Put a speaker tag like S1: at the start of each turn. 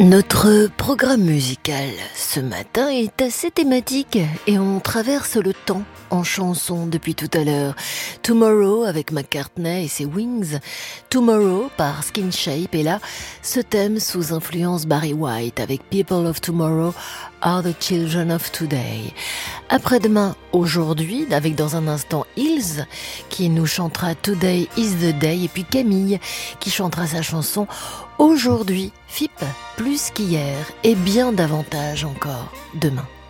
S1: Notre programme musical ce matin est assez thématique et on traverse le temps en chanson depuis tout à l'heure. Tomorrow avec McCartney et ses Wings, Tomorrow par Skin Shape, et là, ce thème sous influence Barry White avec People of Tomorrow are the Children of Today. Après-demain, aujourd'hui, avec dans un instant Hills qui nous chantera Today is the Day, et puis Camille qui chantera sa chanson Aujourd'hui, FIP plus qu'hier et bien davantage encore demain.